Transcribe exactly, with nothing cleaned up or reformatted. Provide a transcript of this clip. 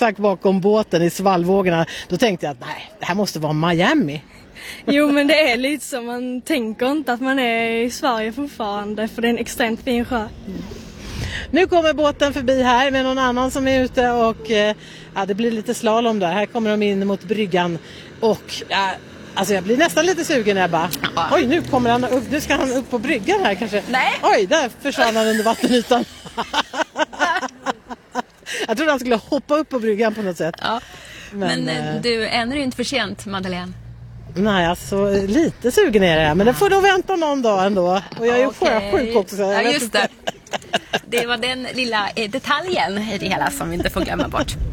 exakt bakom båten i svallvågorna. Då tänkte jag att nej, det här måste vara Miami. Jo, men det är lite så. Man tänker inte att man är i Sverige fortfarande, för det är en extremt fin sjö. Mm. Nu kommer båten förbi här med någon annan som är ute och ja, det blir lite slalom där. Här kommer de in mot bryggan och ja, alltså jag blir nästan lite sugen när jag bara, oj, nu kommer han upp, nu ska han upp på bryggan här kanske. Nej. Oj, där försvann han under vattenytan. Jag trodde han skulle hoppa upp på bryggan på något sätt. Ja. Men, Men du, än är det inte för sent, Madeleine. Nej, alltså lite sugen är det. Men det får då vänta någon dag ändå. Och jag är ju okay. sjuk också. Ja, just det. Det var den lilla detaljen i det hela som vi inte får glömma bort.